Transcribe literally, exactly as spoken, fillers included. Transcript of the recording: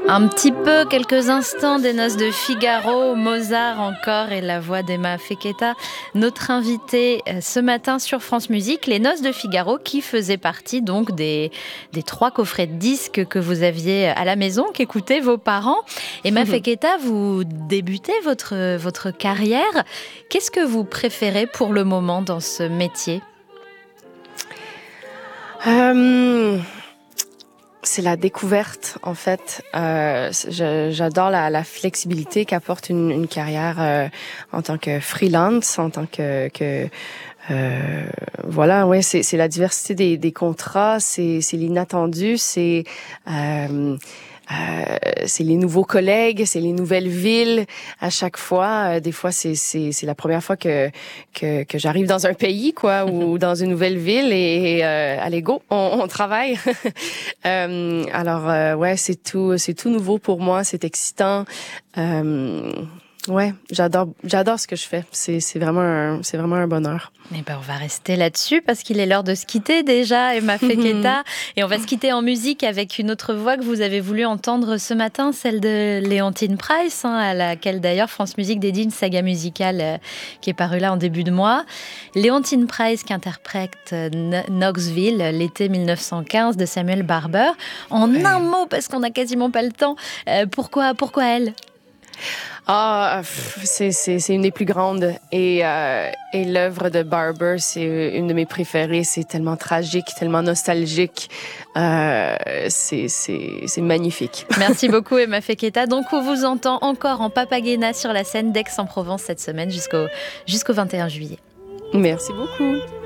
Un petit peu, quelques instants des Noces de Figaro, Mozart encore et la voix d'Emma Feketa, notre invitée ce matin sur France Musique, les Noces de Figaro qui faisaient partie donc des, des trois coffrets de disques que vous aviez à la maison, qu'écoutaient vos parents. Emma Feketa, vous débutez votre, votre carrière. Qu'est-ce que vous préférez pour le moment dans ce métier ? Euh... C'est la découverte, en fait. Euh, je, j'adore la, la flexibilité qu'apporte une, une carrière euh, en tant que freelance, en tant que... que euh, voilà, ouais, c'est, c'est la diversité des, des contrats, c'est, c'est l'inattendu, c'est... Euh, Euh, c'est les nouveaux collègues, c'est les nouvelles villes. À chaque fois, euh, des fois, c'est c'est c'est la première fois que que que j'arrive dans un pays, quoi, ou dans une nouvelle ville. Et, et euh, allez go, on, on travaille. euh, alors euh, ouais, c'est tout, c'est tout nouveau pour moi, c'est excitant. Euh, Ouais, j'adore, j'adore ce que je fais. C'est, c'est vraiment un, c'est vraiment un bonheur. Eh ben, on va rester là-dessus parce qu'il est l'heure de se quitter déjà, Emma Feketa. Et on va se quitter en musique avec une autre voix que vous avez voulu entendre ce matin, celle de Léontine Price, hein, à laquelle d'ailleurs France Musique dédie une saga musicale euh, qui est parue là en début de mois. Léontine Price qui interprète euh, Knoxville, l'été dix-neuf cent quinze de Samuel Barber. En ouais. un mot, parce qu'on n'a quasiment pas le temps, euh, pourquoi, pourquoi elle ? Ah, c'est c'est c'est une des plus grandes et euh, et l'œuvre de Barber, c'est une de mes préférées. C'est tellement tragique, tellement nostalgique. Euh, c'est c'est c'est magnifique. Merci beaucoup Emma Feketa. Donc on vous entend encore en Papagena sur la scène d'Aix-en-Provence cette semaine jusqu'au jusqu'au vingt et un juillet. Merci beaucoup.